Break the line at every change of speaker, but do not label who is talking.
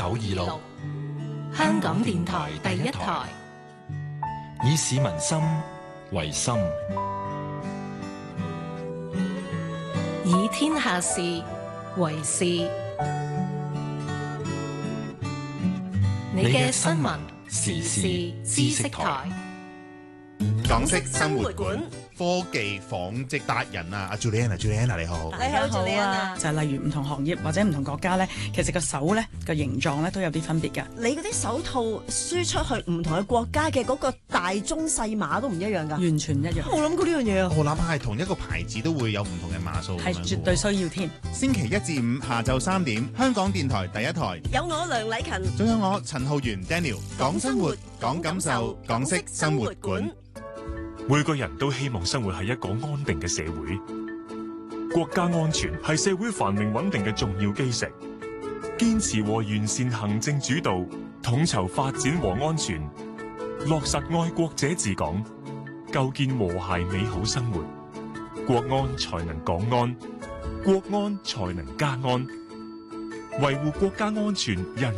926，香港電台第一台，以市民心為心，以天下事為事。你嘅新聞時事知識台，
港式生活館。科技紡織達人啊，阿 Juliana 你好。
你好 Juliana。就係例如唔同行業或者唔同國家咧，其實個手咧個形狀咧都有啲分別㗎。
你嗰啲手套輸出去唔同嘅國家嘅嗰個大中細碼都唔一樣㗎。
完全一樣。
我諗過呢樣嘢啊。
我諗係同一個牌子都會有唔同嘅碼數。
係絕對需要添。
星期1至5下晝3點，香港電台第一台。
有我梁禮勤，
仲有我陳浩源 Daniel。講生活，講感受，港式生活館。
每個人都希望生活喺一個安定嘅社會，國家安全係社會繁榮穩定嘅重要基石。堅持和完善行政主導，統籌發展和安全，落實愛國者治港，構建和諧美好生活，國安才能港安，國安才能家安，維護國家安全人